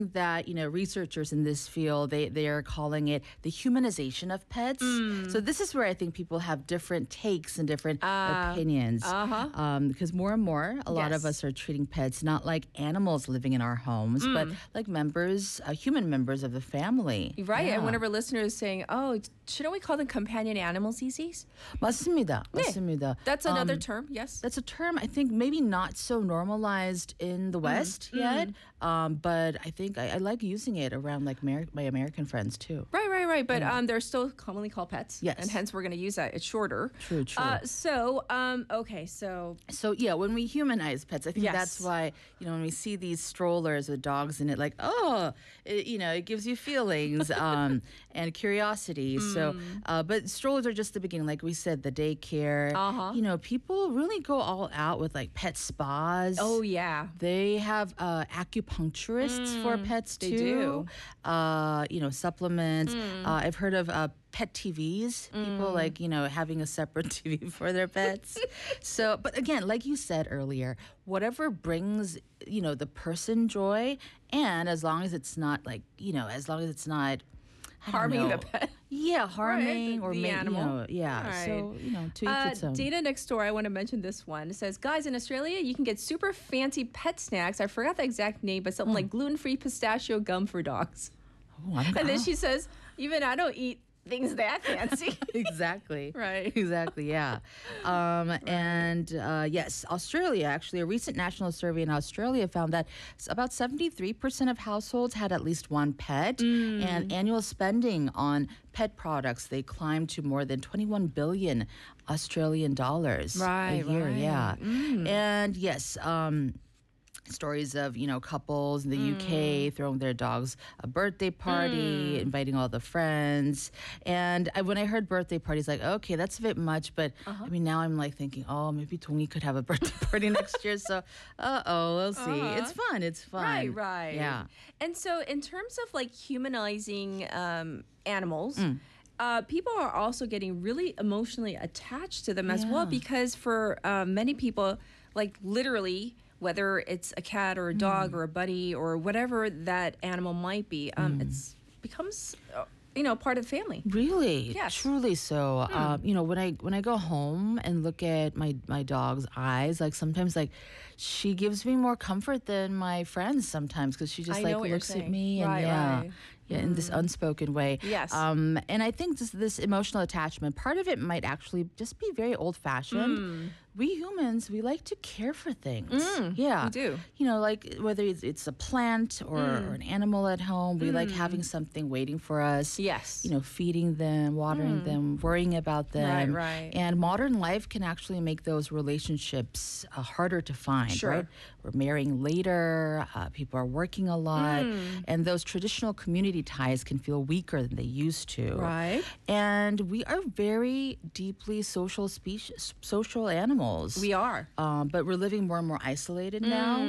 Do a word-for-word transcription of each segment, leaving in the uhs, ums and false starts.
that, you know, researchers in this field, they they are calling it the humanization of pets. Mm. So this is where I think people have different takes and different Uh, opinions. uh-huh. Um, because more and more, a lot of Yes. us are treating pets not like animals living in our homes, but Mm. like members, uh, human members of the family. Right. Yeah. And one of our listeners is saying, oh, shouldn't we call them companion animals these days? 맞습니다. 네. 맞습니다. That's another Um, term, yes. That's a term I think maybe not so normalized in the West yet, um, but I think I, I like using it around like Amer- my American friends too. Right, right, right. But um, they're still commonly called pets. Yes. And hence we're going to use that. It's shorter. True, true. Uh, so, um, okay, so So yeah, when we humanize pets, I think Yes. that's why, you know, when we see these strollers with dogs in it, like, oh, it, you know, it gives you feelings um, and curiosity. So, Mm. uh, but strollers are just the beginning. Like we said, the daycare. Uh-huh. You know, people really go all out with like pet spas. oh yeah. They have uh, acupuncturists for pets they too. do. Uh, you know, supplements. Uh, I've heard of uh, pet T Vs. People like, you know, having a separate T V for their pets. So, but again, like you said earlier, whatever brings, you know, the person joy, and as long as it's not like, you know, as long as it's not I don't Harming know. the pet. Yeah, harming the- or the ma- animal. You know, yeah. All right. So, you know, to each Uh, its own. Data next door, I want to mention this one. It says, guys, in Australia, you can get super fancy pet snacks. I forgot the exact name, but something like gluten-free pistachio gum for dogs. Oh, I'm And then oh. she says, even I don't eat things that fancy. Exactly. Right. Exactly. Yeah. Um, And uh, yes, Australia, actually, a recent national survey in Australia found that s- about seventy-three percent of households had at least one pet, Mm. and annual spending on pet products, they climbed to more than twenty-one billion Australian dollars Right, a year. right. Yeah. And yes, um, stories of, you know, couples in the U K Mm. throwing their dogs a birthday party, inviting all the friends. And I, when I heard birthday parties, like, okay, that's a bit much. But Uh-huh. I mean, now I'm like thinking, oh, maybe Tongi could have a birthday party next year. So, uh oh, we'll see. It's fun. It's fun. Right, right. Yeah. And so, in terms of like humanizing um, animals, Mm. uh, people are also getting really emotionally attached to them as well, Yeah. because for uh, many people, like literally, whether it's a cat or a dog Mm. or a buddy or whatever that animal might be, um, Mm. it's becomes uh, you know part of the family. Really, Yes. truly so. Um, you know, when I when I go home and look at my my dog's eyes, like sometimes like she gives me more comfort than my friends sometimes because she just I like know what you're looks at saying. me and Right, yeah. right. Yeah, in this unspoken way. Yes. Um, and I think this this emotional attachment, part of it might actually just be very old fashioned. We humans, we like to care for things. Yeah. we do. You know, like whether it's, it's a plant or, or an animal at home, we like having something waiting for us. Yes. You know, feeding them, watering them, worrying about them. Right, right. And modern life can actually make those relationships uh, harder to find, Sure. right? We're marrying later, uh, people are working a lot, Hmm. and those traditional community ties can feel weaker than they used to. Right. And we are very deeply social species, social animals. We are. Um, but we're living more and more isolated now.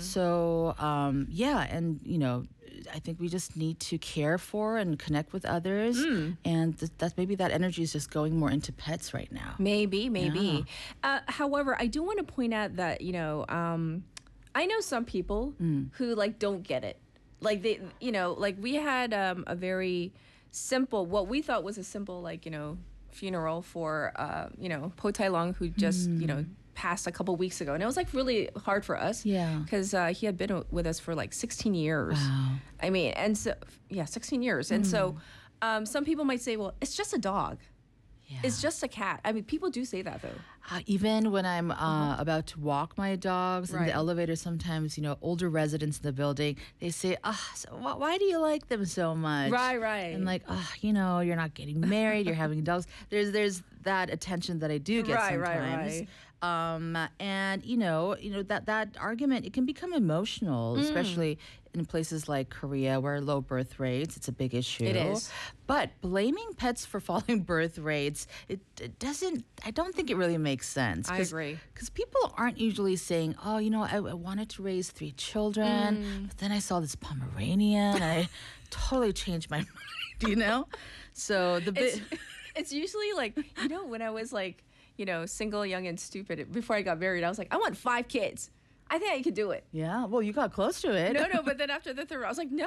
So, um, yeah, and, you know, I think we just need to care for and connect with others. And th- that's maybe that energy is just going more into pets right now. Maybe, maybe. Uh, however, I do want to point out that you know, um, I know some people who like don't get it. Like they, you know, like we had um, a very simple, what we thought was a simple, like you know, funeral for uh, you know Po Tai Long, who just you know passed a couple weeks ago, and it was like really hard for us. Yeah. because uh, he had been with us for like sixteen years. Wow. I mean, and so yeah, sixteen years, and so um, some people might say, well, it's just a dog. Yeah. It's just a cat. I mean, people do say that though. Uh, even when I'm uh, about to walk my dogs in Right. the elevator, sometimes, you know, older residents in the building, they say, ah, so wh- why do you like them so much? Right, right. And like, ah, you know, you're not getting married, you're having dogs. There's there's that attention that I do get Right, right, sometimes. right. Um, and you know, you know that that argument, it can become emotional, Mm. especially in places like Korea where low birth rates, it's a big issue. It is. But blaming pets for falling birth rates, it, it doesn't. I don't think it really makes sense. I agree. Because people aren't usually saying, "Oh, you know, I, I wanted to raise three children, Mm. but then I saw this Pomeranian, and I totally changed my mind." You know, so the It's, bit. it's usually like, you know, when I was like, you know, single, young, and stupid, before I got married, I was like, I want five kids. I think I could do it. Yeah. Well, you got close to it. No, no, but then after the third round, I was like, no.